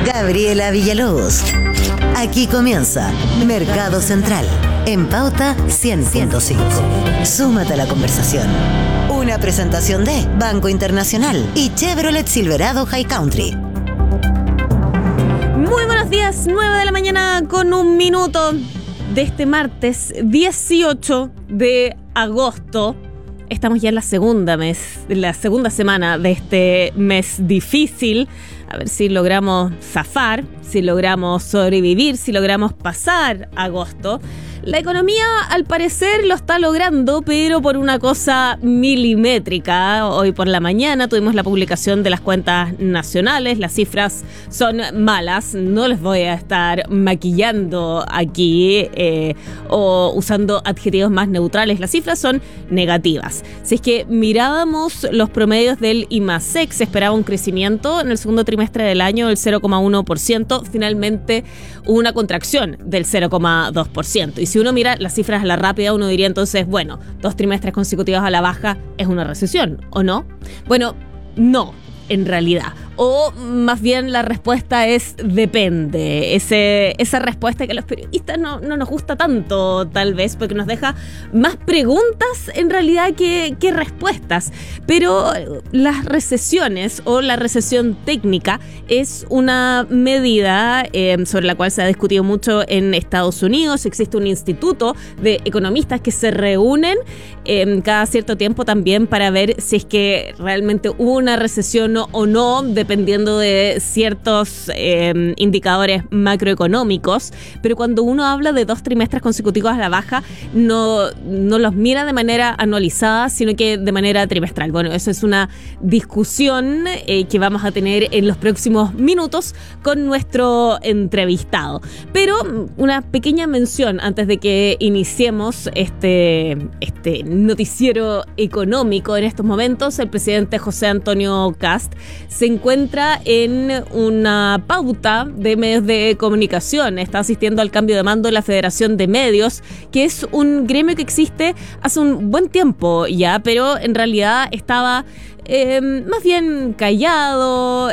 Gabriela Villalobos. Aquí comienza Mercado Central, en Pauta 100.5. Súmate a la conversación. Una presentación de Banco Internacional y Chevrolet Silverado High Country. Muy buenos días, 9 de la mañana con 1 minuto de este martes 18 de agosto. Estamos ya en la segunda semana de este mes difícil. A ver si logramos zafar, si logramos sobrevivir, si logramos pasar agosto. La economía, al parecer, lo está logrando, pero por una cosa milimétrica. Hoy por la mañana tuvimos la publicación de las cuentas nacionales. Las cifras son malas. No les voy a estar maquillando aquí o usando adjetivos más neutrales. Las cifras son negativas. Si es que mirábamos los promedios del IMASEC, se esperaba un crecimiento en el segundo trimestre del año del 0,1%. Finalmente hubo una contracción del 0,2%. Y si uno mira las cifras a la rápida, uno diría entonces, bueno, 2 trimestres consecutivos a la baja es una recesión, ¿o no? Bueno, no, en realidad. O más bien la respuesta es depende. Esa respuesta que a los periodistas no nos gusta tanto, tal vez, porque nos deja más preguntas en realidad que respuestas. Pero las recesiones o la recesión técnica es una medida sobre la cual se ha discutido mucho en Estados Unidos. Existe un instituto de economistas que se reúnen cada cierto tiempo también para ver si es que realmente hubo una recesión o no, dependiendo de ciertos indicadores macroeconómicos. Pero cuando uno habla de 2 trimestres consecutivos a la baja, no los mira de manera anualizada, sino que de manera trimestral. Bueno, eso es una discusión que vamos a tener en los próximos minutos con nuestro entrevistado. Pero una pequeña mención antes de que iniciemos este noticiero económico. En estos momentos, el presidente José Antonio Kast se encuentra en una pauta de medios de comunicación. Está asistiendo al cambio de mando de la Federación de Medios, que es un gremio que existe hace un buen tiempo ya, pero en realidad estaba más bien callado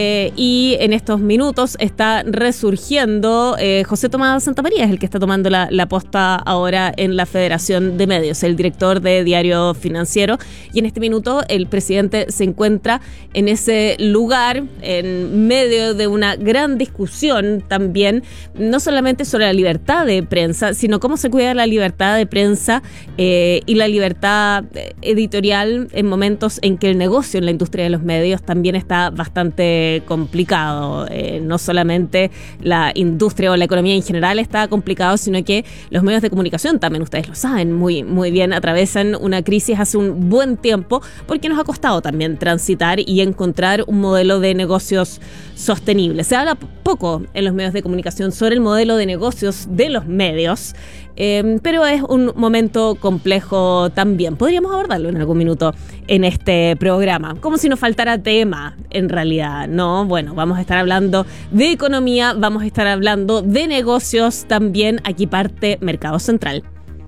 y en estos minutos está resurgiendo. José Tomás Santamaría es el que está tomando la posta ahora en la Federación de Medios, el director de Diario Financiero, y en este minuto el presidente se encuentra en ese lugar en medio de una gran discusión también, no solamente sobre la libertad de prensa, sino cómo se cuida la libertad de prensa y la libertad editorial en momentos en que el negocio en la industria de los medios también está bastante complicado. No solamente la industria o la economía en general está complicado, sino que los medios de comunicación también, ustedes lo saben muy, muy bien, atravesan una crisis hace un buen tiempo porque nos ha costado también transitar y encontrar un modelo de negocios sostenible. Se habla poco en los medios de comunicación sobre el modelo de negocios de los medios, pero es un momento complejo también. Podríamos abordarlo en algún minuto en este programa, como si nos faltara tema en realidad, ¿no? Bueno, vamos a estar hablando de economía, vamos a estar hablando de negocios también. Aquí parte Mercado Central.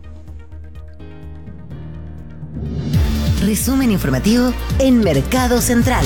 Resumen informativo en Mercado Central.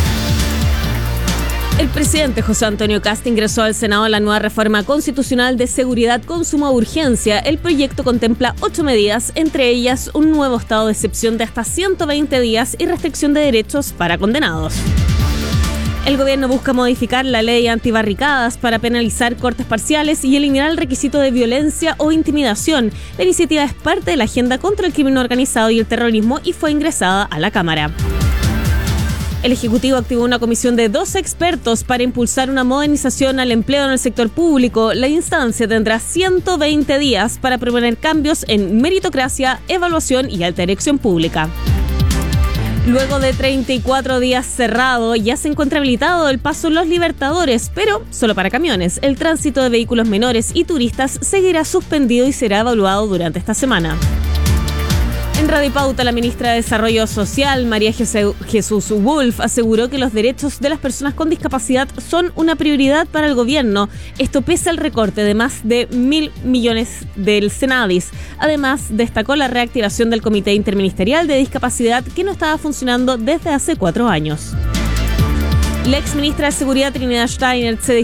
El presidente José Antonio Kast ingresó al Senado la nueva reforma constitucional de seguridad con suma urgencia. El proyecto contempla 8 medidas, entre ellas un nuevo estado de excepción de hasta 120 días y restricción de derechos para condenados. El gobierno busca modificar la ley antibarricadas para penalizar cortes parciales y eliminar el requisito de violencia o intimidación. La iniciativa es parte de la agenda contra el crimen organizado y el terrorismo y fue ingresada a la Cámara. El Ejecutivo activó una comisión de 12 expertos para impulsar una modernización al empleo en el sector público. La instancia tendrá 120 días para proponer cambios en meritocracia, evaluación y alta dirección pública. Luego de 34 días cerrado, ya se encuentra habilitado el paso Los Libertadores, pero solo para camiones. El tránsito de vehículos menores y turistas seguirá suspendido y será evaluado durante esta semana. En Radio Pauta, la ministra de Desarrollo Social, María Jesús Wolf, aseguró que los derechos de las personas con discapacidad son una prioridad para el gobierno. Esto pese al recorte de más de 1.000 millones del Senadis. Además, destacó la reactivación del Comité Interministerial de Discapacidad, que no estaba funcionando desde hace 4 años. La exministra de Seguridad, Trinidad Steiner, se